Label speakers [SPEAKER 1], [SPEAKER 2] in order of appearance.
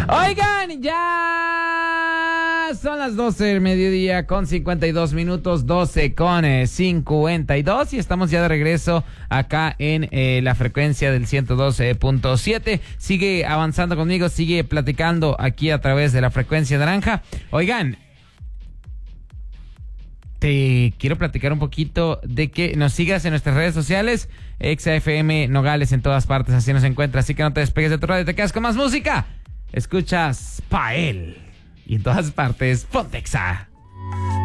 [SPEAKER 1] Oigan, ya son las 12 del mediodía con 52 minutos, 12 con 52 y estamos ya de regreso acá en la frecuencia del 112.7. Sigue avanzando conmigo, sigue platicando aquí a través de la frecuencia naranja. Oigan, te quiero platicar un poquito de que nos sigas en nuestras redes sociales, XFM Nogales en todas partes, así nos encuentras, así que no te despegues de tu radio, te quedas con más música. Escuchas Pael y en todas partes Pontexa.